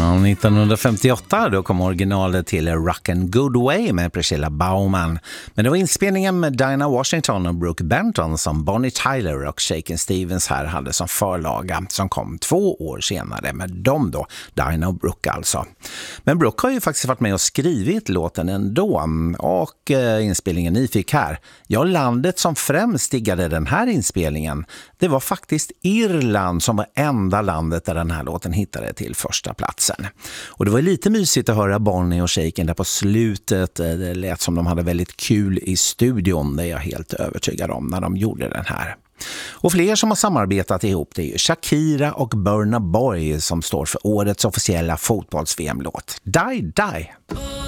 1958 då kom originalet till Rockin' Good Way med Priscilla Bauman. Men det var inspelningen med Dinah Washington och Brooke Benton som Bonnie Tyler och Shakin' Stevens här hade som förlaga, som kom 2 år senare med dem då, Dinah och Brooke alltså. Men Brooke har ju faktiskt varit med och skrivit låten ändå, och inspelningen ni fick här, ja, landet som främst stiggade den här inspelningen, det var faktiskt Irland som var enda landet där den här låten hittade till första platsen. Och det var lite mysigt att höra Bonnie och Shakin' där på slutet. Det lät som de hade väldigt kul i studion, det är jag helt övertygad om, när de gjorde den här. Och fler som har samarbetat ihop, det är ju Shakira och Burna Boy som står för årets officiella fotbolls-VM-låt Die Die.